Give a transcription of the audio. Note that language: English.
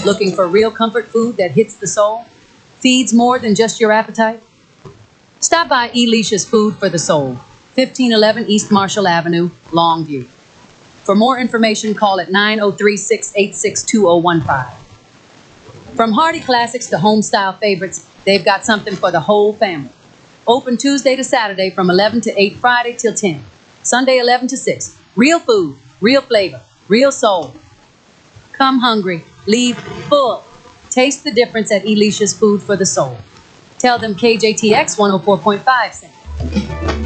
Looking for real comfort food that hits the soul? Feeds more than just your appetite? Stop by Elicia's Food for the Soul, 1511 East Marshall Avenue, Longview. For more information, call at 903-686-2015. From hearty classics to home-style favorites, they've got something for the whole family. Open Tuesday to Saturday from 11 to 8, Friday till 10. Sunday 11 to 6. Real food, real flavor, real soul. Come hungry, leave full. Taste the difference at Elicia's Food for the Soul. Tell them KJTX 104.5 cents.